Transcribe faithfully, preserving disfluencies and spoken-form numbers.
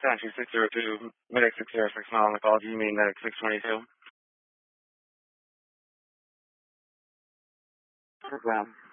Country six zero two, Medic six zero six mile on the call. Do you mean Medic six twenty-two? Program.